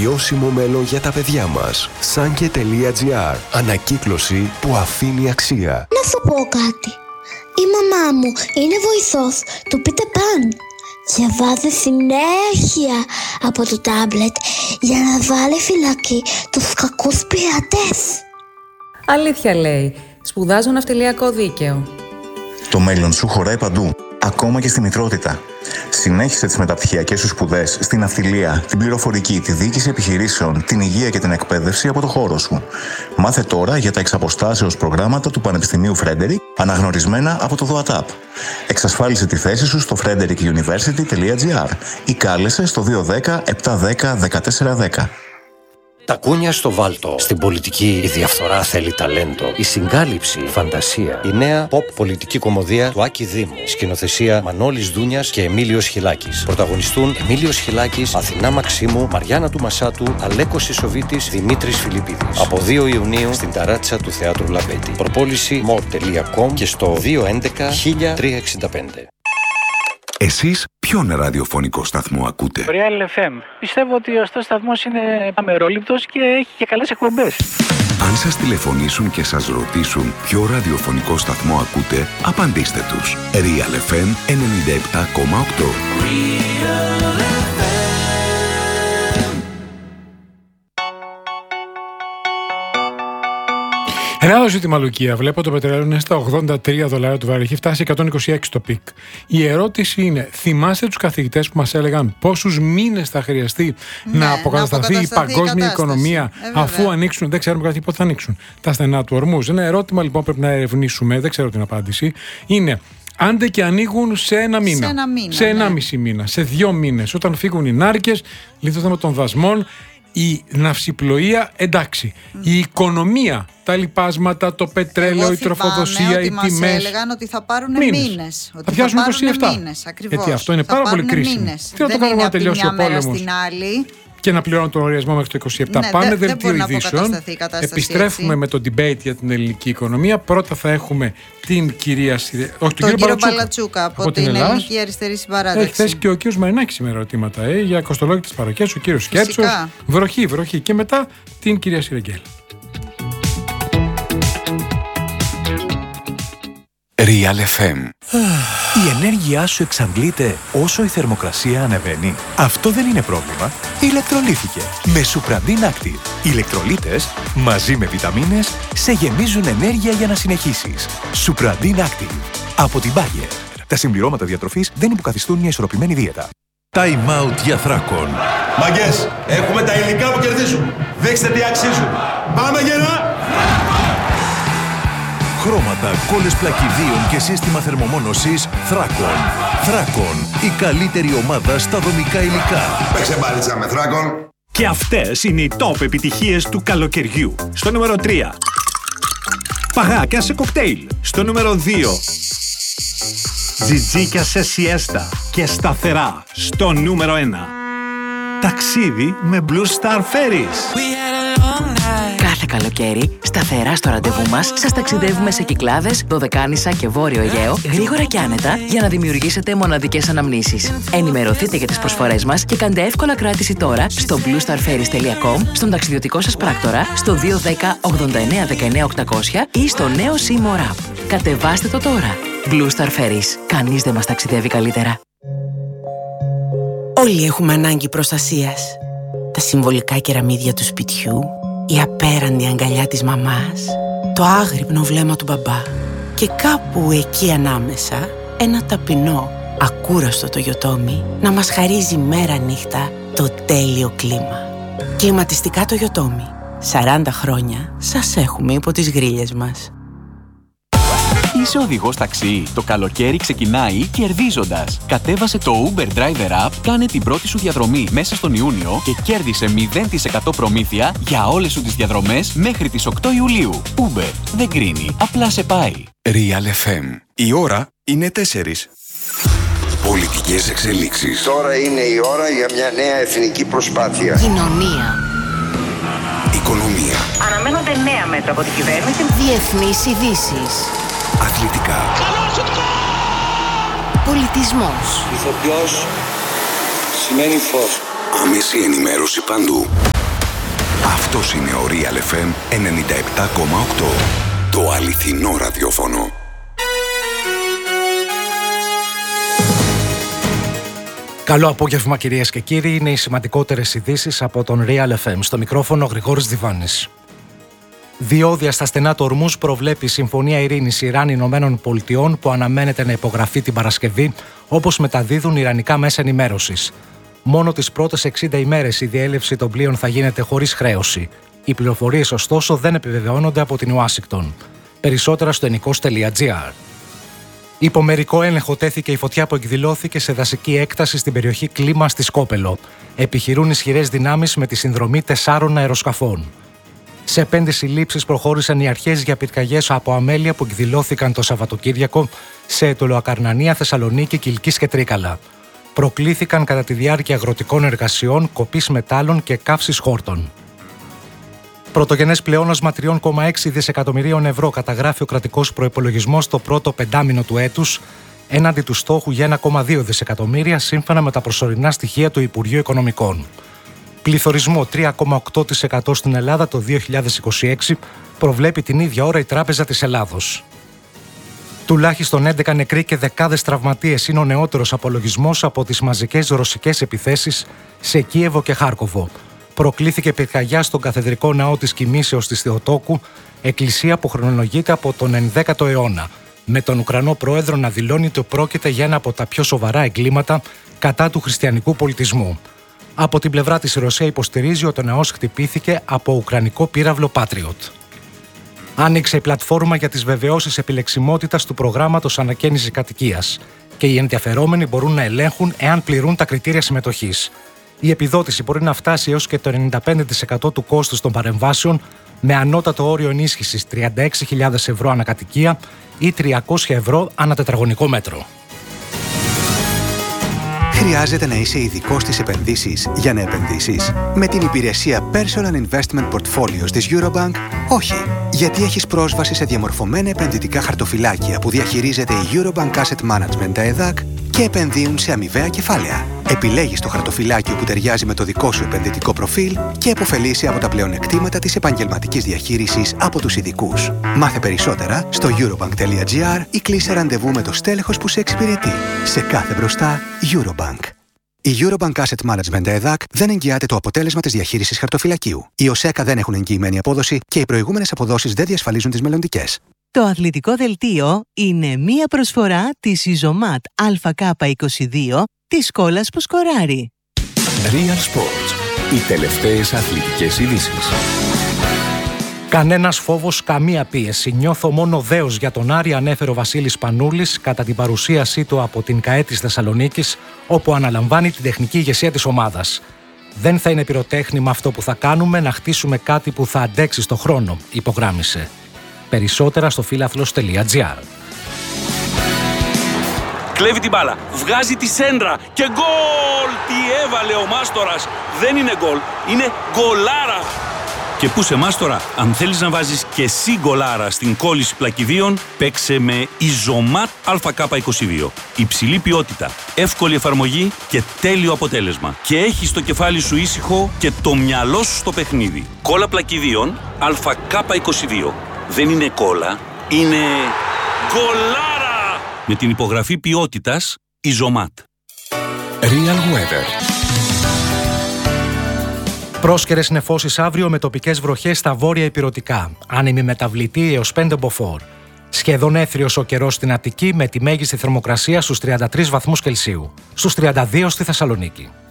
βιώσιμο μέλλον για τα παιδιά μας. Sanke.gr. Ανακύκλωση που αφήνει αξία. Να σου πω κάτι. Η μαμά μου είναι βοηθός του Peter Pan και βάζει συνέχεια από το τάμπλετ για να βάλει φυλακή τους κακούς πειρατές. Αλήθεια λέει. Σπουδάζω ναυτιλιακό δίκαιο. Το μέλλον σου χωράει παντού, ακόμα και στη μητρότητα. Συνέχισε τις μεταπτυχιακές σου σπουδές στην ναυτιλία, την πληροφορική, τη διοίκηση επιχειρήσεων, την υγεία και την εκπαίδευση από το χώρο σου. Μάθε τώρα για τα εξαποστάσεως προγράμματα του Πανεπιστημίου Frederick, αναγνωρισμένα από το ΔΟΑΤΑΠ. Εξασφάλισε τη θέση σου στο frederickuniversity.gr ή κάλεσε στο 210 710 1410. Τα κούνια στο βάλτο. Στην πολιτική η διαφθορά θέλει ταλέντο. Η συγκάλυψη, φαντασία. Η νέα pop πολιτική κομμωδία του Άκη Δήμου. Σκηνοθεσία Μανώλης Δούνιας και Εμίλιος Χιλάκης. Πρωταγωνιστούν Εμίλιος Χιλάκης, Αθηνά Μαξίμου, Μαριάννα του Μασάτου, Αλέκος Ισοβίτης, Δημήτρης Φιλιππίδης. Από 2 Ιουνίου στην ταράτσα του Θεάτρου Λαμπέτη. Προπόληση more.com και στο 211 1365. Εσείς ποιον ραδιοφωνικό σταθμό ακούτε? Real FM. Πιστεύω ότι ο σταθμός είναι αμερόληπτος και έχει και καλές εκπομπές. Αν σας τηλεφωνήσουν και σας ρωτήσουν ποιο ραδιοφωνικό σταθμό ακούτε, απαντήστε τους. Real FM 97,8. Ένα άλλο ζήτημα, Λουκία. Βλέπω το πετρέλαιο είναι στα $83 το βάρη. Έχει φτάσει 126 το πικ. Η ερώτηση είναι, θυμάστε τους καθηγητές που μας έλεγαν πόσους μήνες θα χρειαστεί να αποκατασταθεί η παγκόσμια οικονομία αφού ανοίξουν, δεν ξέρουμε κάτι πότε θα ανοίξουν, τα στενά του ορμούς. Ένα ερώτημα λοιπόν πρέπει να ερευνήσουμε, δεν ξέρω την απάντηση. Είναι, άντε και ανοίγουν σε ένα μήνα, σε 1,5 μήνα, σε 2 μήνες, όταν φύγουν οι νάρκες, λύθο θέμα των δασμών, η ναυσιπλοεία, εντάξει. Η οικονομία, τα λοιπάσματα, το πετρέλαιο, η τροφοδοσία, οι τιμές. Μας έλεγαν ότι θα πάρουν μήνες. Θα πιάσουν 27. Γιατί αυτό είναι πάρα πολύ κρίσιμο. Τι να το κάνουμε να τελειώσει ο πόλεμος και να πληρώνω τον λογαριασμό μέχρι το 27. Πάμε δελτίο ειδήσεων. Επιστρέφουμε έτσι με το debate για την ελληνική οικονομία. Πρώτα θα έχουμε την κυρία τον κύριο Παλατσούκα από την Ελληνική Αριστερή Συμπαράταξη. Έχει θέσει και ο κύριος Μαρινάκης με ερωτήματα για κοστολόγητες παροχές, ο κύριος Σκέρτσος. Βροχή. Και μετά την κυρία Σιρεγγέλ. Real FM. Η ενέργειά σου εξαντλείται όσο η θερμοκρασία ανεβαίνει. Αυτό δεν είναι πρόβλημα. Ηλεκτρολύθηκε με Supradin Active. Οι ηλεκτρολίτες μαζί με βιταμίνες σε γεμίζουν ενέργεια για να συνεχίσεις. Supradin Active. Από την Bayer. Τα συμπληρώματα διατροφής δεν υποκαθιστούν μια ισορροπημένη δίαιτα. Time out για Θράκον. Μαγκές, έχουμε τα υλικά που κερδίζουν. Δείξτε τι αξίζουν. Πάμε γερά! Χρώματα, κόλλες πλακιδίων και σύστημα θερμομόνωσης Θράκον. Θράκον, η καλύτερη ομάδα στα δομικά υλικά. Παίξε μπάλιτσα με Θράκον. Και αυτές είναι οι top επιτυχίες του καλοκαιριού. Στο νούμερο 3. Παγάκια σε κοκτέιλ. Στο νούμερο 2. Τζιτζίκια σε σιέστα και σταθερά. Στο νούμερο 1. Ταξίδι με Blue Star Ferries. Κάθε καλοκαίρι, σταθερά στο ραντεβού μας, σας ταξιδεύουμε σε Κυκλάδες, Δωδεκάνησα και Βόρειο Αιγαίο, γρήγορα και άνετα, για να δημιουργήσετε μοναδικές αναμνήσεις. Ενημερωθείτε για τις προσφορές μας και κάντε εύκολα κράτηση τώρα στο bluestarferries.com, στον ταξιδιωτικό σας πράκτορα, στο 210 89 19 800 ή στο νέο Seymour App. Κατεβάστε το τώρα. Blue Star Ferries. Κανείς δεν μας ταξιδεύει καλύτερα. Όλοι έχουμε ανάγκη προστασίας. Τα συμβολικά κεραμίδια του σπιτιού, η απέραντη αγκαλιά της μαμάς, το άγρυπνο βλέμμα του μπαμπά και κάπου εκεί ανάμεσα ένα ταπεινό, ακούραστο το Yotomi να μας χαρίζει μέρα νύχτα το τέλειο κλίμα. Κλιματιστικά το Yotomi. 40 χρόνια σας έχουμε υπό τις γρίλες μας. Είσαι οδηγός ταξί. Το καλοκαίρι ξεκινάει κερδίζοντας. Κατέβασε το Uber Driver App, κάνε την πρώτη σου διαδρομή μέσα στον Ιούνιο και κέρδισε 0% προμήθεια για όλες σου τις διαδρομές μέχρι τις 8 Ιουλίου. Uber δεν κρίνει, απλά σε πάει. Real FM. Η ώρα είναι 4. Πολιτικές εξελίξεις. Τώρα είναι η ώρα για μια νέα εθνική προσπάθεια. Κοινωνία. Οικονομία. Αναμένονται νέα μέτρα από την κυβέρνηση. Διεθνείς ειδήσεις. Αθλητικά. Πολιτισμός. Ηθοποιός σημαίνει φως. Άμεση ενημέρωση παντού. Αυτός είναι ο Real FM 97,8. Το αληθινό ραδιόφωνο. Καλό απόγευμα κυρίες και κύριοι, είναι οι σημαντικότερες ειδήσεις από τον Real FM. Στο μικρόφωνο Γρηγόρης Διβάνης. Διόδια στα στενά του Ορμούζ προβλέπει η Συμφωνία Ειρήνης Ιράν-Ηνωμένων Πολιτειών που αναμένεται να υπογραφεί την Παρασκευή, όπως μεταδίδουν ιρανικά μέσα ενημέρωσης. Μόνο τις πρώτες 60 ημέρες η διέλευση των πλοίων θα γίνεται χωρίς χρέωση. Οι πληροφορίες ωστόσο δεν επιβεβαιώνονται από την Ουάσιγκτον. Περισσότερα στο ενικός.gr. Υπό μερικό έλεγχο τέθηκε η φωτιά που εκδηλώθηκε σε δασική έκταση στην περιοχή Κλίμα στη Σκόπελο. Επιχειρούν ισχυρές δυνάμεις με τη συνδρομή 4 αεροσκαφών. Σε 5 συλλήψεις προχώρησαν οι αρχές για πυρκαγιές από αμέλεια που εκδηλώθηκαν το Σαββατοκύριακο σε Αιτωλοακαρνανία, Θεσσαλονίκη, Κιλκής και Τρίκαλα. Προκλήθηκαν κατά τη διάρκεια αγροτικών εργασιών, κοπής μετάλλων και καύσης χόρτων. Πρωτογενές πλεόνασμα 3,6 δισεκατομμυρίων ευρώ καταγράφει ο κρατικός προϋπολογισμός το πρώτο πεντάμινο του έτους, έναντι του στόχου για 1,2 δισεκατομμύρια σύμφωνα με τα προσωρινά στοιχεία του Υπουργείου Οικονομικών. Πληθωρισμό 3,8% στην Ελλάδα το 2026 προβλέπει την ίδια ώρα η Τράπεζα της Ελλάδος. Τουλάχιστον 11 νεκροί και δεκάδες τραυματίες είναι ο νεότερος απολογισμός από τις μαζικές ρωσικές επιθέσεις σε Κίεβο και Χάρκοβο. Προκλήθηκε πυρκαγιά στον καθεδρικό ναό της Κοιμήσεως της Θεοτόκου, εκκλησία που χρονολογείται από τον 11ο αιώνα, με τον Ουκρανό πρόεδρο να δηλώνει ότι πρόκειται για ένα από τα πιο σοβαρά εγκλήματα κατά του χριστιανικού πολιτισμού. Από την πλευρά της η Ρωσία υποστηρίζει ότι ο ναός χτυπήθηκε από ουκρανικό πύραυλο Patriot. Άνοιξε η πλατφόρμα για τις βεβαιώσεις επιλεξιμότητας του προγράμματος ανακαίνησης κατοικίας και οι ενδιαφερόμενοι μπορούν να ελέγχουν εάν πληρούν τα κριτήρια συμμετοχής. Η επιδότηση μπορεί να φτάσει έως και το 95% του κόστους των παρεμβάσεων, με ανώτατο όριο ενίσχυσης 36.000 ευρώ ανακατοικία ή 300 ευρώ ανά τετραγωνικό μέτρο. Χρειάζεται να είσαι ειδικός στις επενδύσεις για να επενδύσεις? Με την υπηρεσία Personal Investment Portfolios της Eurobank, όχι. Γιατί έχεις πρόσβαση σε διαμορφωμένα επενδυτικά χαρτοφυλάκια που διαχειρίζεται η Eurobank Asset Management, τα ΕΔΑΚ, και επενδύουν σε αμοιβαία κεφάλαια. Επιλέγεις το χαρτοφυλάκιο που ταιριάζει με το δικό σου επενδυτικό προφίλ και επωφελείσαι από τα πλεονεκτήματα της επαγγελματικής διαχείρισης από τους ειδικούς. Μάθε περισσότερα στο eurobank.gr ή κλείσε ραντεβού με το στέλεχος που σε εξυπηρετεί. Σε κάθε μπροστά, Eurobank. Η Eurobank Asset Management ΕΔΑΚ δεν εγγυάται το αποτέλεσμα της διαχείρισης χαρτοφυλακίου. Οι ΟΣΕΚΑ δεν έχουν εγγυημένη απόδοση και οι προηγούμενες αποδόσεις δεν διασφαλίζουν τις μελλοντικές. Το αθλητικό δελτίο είναι μία προσφορά της Isomat ΑΚ22 της κόλλας που σκοράρει. Real Sports. Οι τελευταίες αθλητικές ειδήσεις. Κανένας φόβος, καμία πίεση. Νιώθω μόνο δέος για τον Άρη, ανέφερε ο Βασίλης Πανούλης κατά την παρουσίασή του από την ΚΑΕ της Θεσσαλονίκης, όπου αναλαμβάνει την τεχνική ηγεσία της ομάδας. Δεν θα είναι πυροτέχνημα αυτό που θα κάνουμε, να χτίσουμε κάτι που θα αντέξει στο χρόνο, υπογράμμισε. Περισσότερα στο φίλαθλος.gr. Κλέβει την μπάλα, βγάζει τη σέντρα και γκολ! Τι έβαλε ο Μάστορας! Δεν είναι γκολ, είναι γκολάρα! Και πού σε Μάστορα, αν θέλεις να βάζεις και εσύ γκολάρα στην κόλληση πλακιδίων, παίξε με Isomat ΑΚ22. Υψηλή ποιότητα, εύκολη εφαρμογή και τέλειο αποτέλεσμα. Και έχεις το κεφάλι σου ήσυχο και το μυαλό σου στο παιχνίδι. Κόλλα πλακιδίων ΑΚ22. Δεν είναι κόλλα, είναι γκολάρα! Με την υπογραφή ποιότητας Isomat. Real Weather. Πρόσκαιρες νεφώσεις αύριο με τοπικές βροχές στα βόρεια ηπειρωτικά. Άνεμη μεταβλητή έως 5 μποφόρ. Σχεδόν έθριος ο καιρός στην Αττική με τη μέγιστη θερμοκρασία στους 33 βαθμούς Κελσίου. Στους 32 στη Θεσσαλονίκη.